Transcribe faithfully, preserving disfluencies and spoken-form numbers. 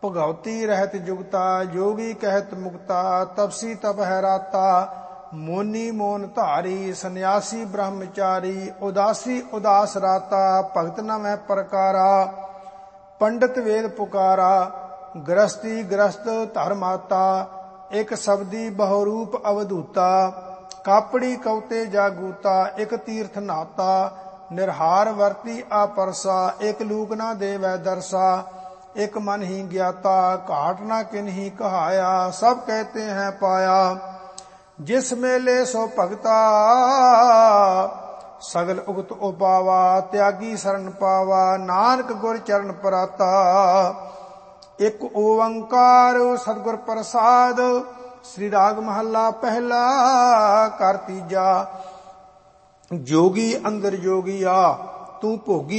ਭਗਉਤੀ ਰਹਿਤ ਜੁਗਤਾ, ਜੋਗੀ ਕਹਿਤ ਮੁਕਤਾ, ਤਪਸੀ ਤਪ ਹੈ ਰਾਤਾ, ਮੋਨੀ ਮੋਨ ਧਾਰੀ, ਸੰਨਿਆਸੀ ਬ੍ਰਹਮਚਾਰੀ, ਉਦਾਸੀ ਉਦਾਸ ਰਾਤਾ, ਭਗਤ ਨ ਮੈਂ ਪ੍ਰਕਾਰਾ, ਪੰਡਤ ਵੇਦ ਪੁਕਾਰਾ, ਗ੍ਰਸਤੀ ਗ੍ਰਸਤ ਧਰਮਾਤਾ, ਇਕ ਸ਼ਬਦੀ ਬਹੁਰੂਪ ਅਵਧੂਤਾ, ਕਾਪੜੀ ਕਉਤੇ ਜਾਗੂਤਾ, ਇਕ ਤੀਰਥ ਨਾਤਾ, ਨਿਰਹਾਰ ਵਰਤੀ ਆਪਰਸਾ, ਇਕ ਲੂਕ ਨਾ ਦੇਵੈ ਦਰਸਾ, ਇਕ ਮਨ ਹੀ ਗਿਆਤਾ, ਘਾਟ ਨਾ ਕਿਨਹੀ ਕਹਾਇਆ, ਸਭ ਕਹਤੇ हैं ਪਾਇਆ, ਜਿਸ ਮੇਲੇ ਸੋ ਭਗਤਾ, ਸਗਲ ਉਗਤ ਉਪਾਵਾ, ਤਿਆਗੀ ਸਰਣ ਪਾਵਾ, ਨਾਨਕ ਗੁਰ ਚਰਨ ਪਰਾਤਾ, ਇਕ ਓੰਕਾਰ ਸਤਿਗੁਰ ਪ੍ਰਸਾਦ, ਸ੍ਰੀ ਰਾਗ ਮਹੱਲਾ ਪਹਿਲਾ ਘਰ ਤੀਜਾ। ਜੋਗੀ ਅੰਦਰ ਜੋਗੀਆ ਤੂੰ ਭੋਗੀ